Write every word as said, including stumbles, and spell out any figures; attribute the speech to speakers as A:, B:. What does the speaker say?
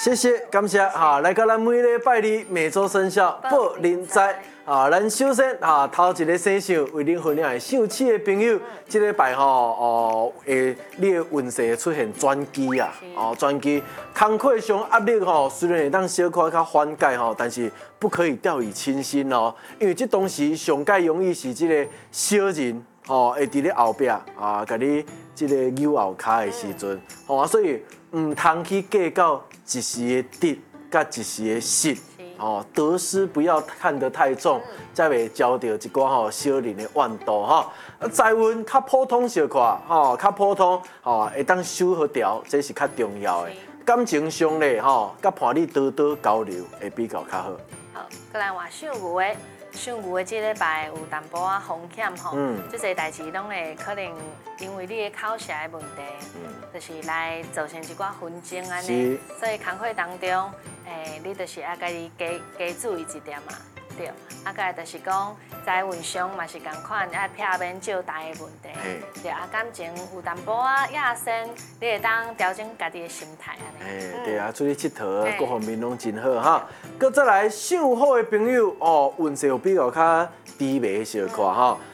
A: 谢谢，感谢哈，来到咱每礼拜二每周生肖报人灾啊，咱首先哈头一个生肖为恁分享的姓戚的朋友，这礼拜吼哦诶，你的运势出现转机啊，哦转机，工课上压力吼，虽然会当小可较缓解吼，但是不可以掉以轻心哦，因为这东西上介容易是这个小人吼，会伫咧后壁啊，甲你这个扭后骹的时阵，吼啊，所以唔通去计较一时的得，甲一时的失。哦，得失不要看得太重，才袂交到一寡吼小人的怨妒哈。财运较普通小可，吼较普通，吼会当守好调，这是较重要的。感情上咧，吼甲伴侣多多交流会比较较好。
B: 好，再来换属牛的，属牛的这礼拜有淡薄仔风险吼，嗯，即个代志拢会可能因为你的口舌的问题，嗯，就是来造成一寡纷争安尼，所以工课当中。诶，你就是要家己加加注意一点嘛，对。啊，个就是讲财运上嘛是共款，要避免较大的问题。对啊，感情有淡薄仔亚生，你会当调整家己的心态安尼。
A: 诶，对啊，出去佚佗，各方面拢真好哈。搁再来，想好的朋友哦，运势有比较较低迷小可哈。